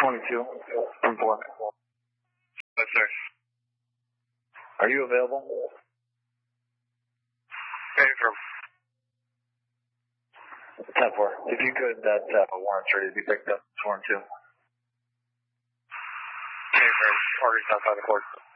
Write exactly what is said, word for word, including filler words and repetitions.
twenty-two, ten four. Yes, sir. Are you available? Affirm. ten four. If you could, that uh, warrant's ready to be picked up. Sworn two. Affirm. Target's outside the court.